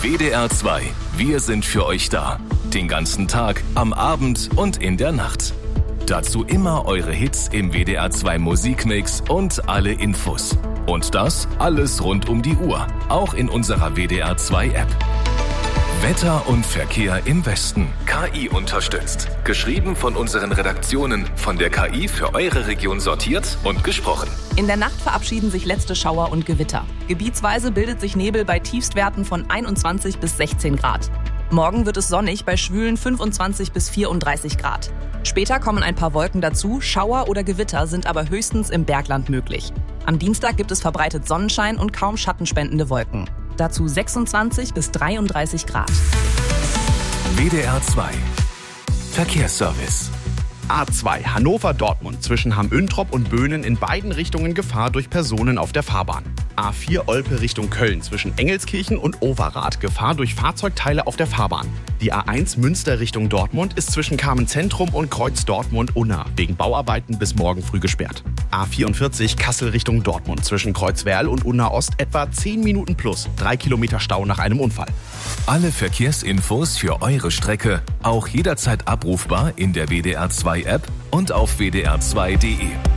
WDR 2. Wir sind für euch da. Den ganzen Tag, am Abend und in der Nacht. Dazu immer eure Hits im WDR 2 Musikmix und alle Infos. Und das alles rund um die Uhr. Auch in unserer WDR 2 App. Wetter und Verkehr im Westen. KI unterstützt. Geschrieben von unseren Redaktionen, von der KI für eure Region sortiert und gesprochen. In der Nacht verabschieden sich letzte Schauer und Gewitter. Gebietsweise bildet sich Nebel bei Tiefstwerten von 21 bis 16 Grad. Morgen wird es sonnig bei schwülen 25 bis 34 Grad. Später kommen ein paar Wolken dazu, Schauer oder Gewitter sind aber höchstens im Bergland möglich. Am Dienstag gibt es verbreitet Sonnenschein und kaum schattenspendende Wolken. Dazu 26 bis 33 Grad. WDR 2. Verkehrsservice. A2 Hannover-Dortmund zwischen Hamm-Üntrop und Böhnen in beiden Richtungen Gefahr durch Personen auf der Fahrbahn. A4 Olpe Richtung Köln zwischen Engelskirchen und Overath Gefahr durch Fahrzeugteile auf der Fahrbahn. Die A1 Münster Richtung Dortmund ist zwischen Carmen-Zentrum und Kreuz Dortmund-Unna wegen Bauarbeiten bis morgen früh gesperrt. A44 Kassel Richtung Dortmund zwischen Kreuzwerl und Unna Ost etwa 10 Minuten plus 3 Kilometer Stau nach einem Unfall. Alle Verkehrsinfos für eure Strecke auch jederzeit abrufbar in der WDR 2 App und auf wdr2.de.